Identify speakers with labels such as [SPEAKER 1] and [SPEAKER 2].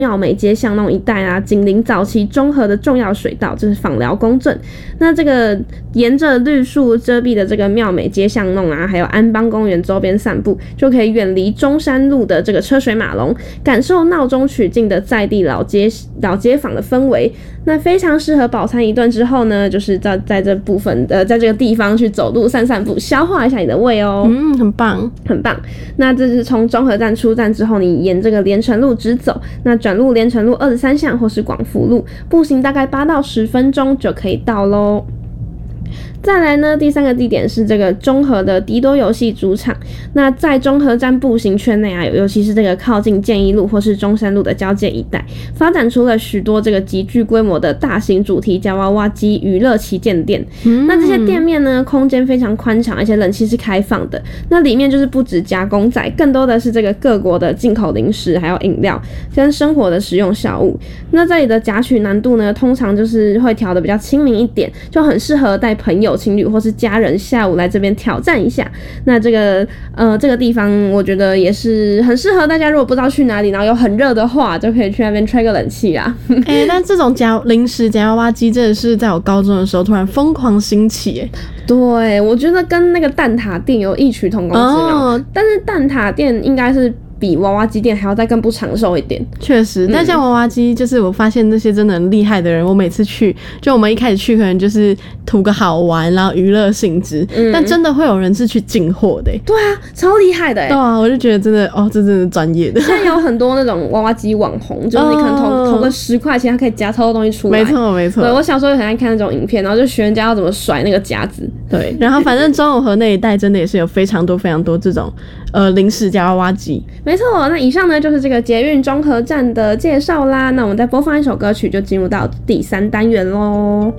[SPEAKER 1] 庙美街巷弄一带啊，紧邻早期中和的重要水道，就是枋寮公圳。那这个沿着绿树遮蔽的这个庙美街巷弄啊，还有安邦公园周边散步，就可以远离中山路的这个车水马龙，感受闹中取静的在地老街坊的氛围。那非常适合饱餐一顿之后呢，就是在这部分在这个地方去走路散散步，消化一下你的胃哦。
[SPEAKER 2] 很棒，
[SPEAKER 1] 很棒。那这是从中和站出站之后，你沿这个连城路直走，那转入连城路23巷或是广福路，步行大概8到10分钟就可以到咯。再来呢，第3个地点是这个中和的迪多游戏主场。那在中和站步行圈内啊，尤其是这个靠近建一路或是中山路的交界一带，发展出了许多这个极具规模的大型主题夹娃娃机娱乐旗舰店。那这些店面呢，空间非常宽敞，而且冷气是开放的。那里面就是不止加公仔，更多的是这个各国的进口零食，还有饮料跟生活的实用小物。那这里的夹取难度呢，通常就是会调的比较亲民一点，就很适合带朋友、情侣或是家人下午来这边挑战一下。那这个地方我觉得也是很适合大家，如果不知道去哪里，然后又很热的话，就可以去那边吹个冷气啦。
[SPEAKER 2] 但这种零食夹娃娃机真的是在我高中的时候突然疯狂兴起。
[SPEAKER 1] 对，我觉得跟那个蛋挞店有异曲同工之妙。但是蛋挞店应该是比娃娃机店还要再更不长寿一点。
[SPEAKER 2] 确实，但像娃娃机，就是我发现那些真的很厉害的人，我每次去，就我们一开始去可能就是图个好玩，然后娱乐性质，但真的会有人是去进货的。
[SPEAKER 1] 对啊，超厉害的。
[SPEAKER 2] 对啊，我就觉得真的这真的专业的。
[SPEAKER 1] 现在有很多那种娃娃机网红，就是你可能投个10块钱，它可以夹超多东西出来。
[SPEAKER 2] 没错没错。
[SPEAKER 1] 对，我小时候很爱看那种影片，然后就学人家要怎么甩那个夹子。
[SPEAKER 2] 对，然后反正中永和那一带真的也是有非常多这种零食夹娃娃机。
[SPEAKER 1] 没错，那以上呢就是这个捷运中和站的介绍啦。那我们再播放一首歌曲，就进入到第3单元咯。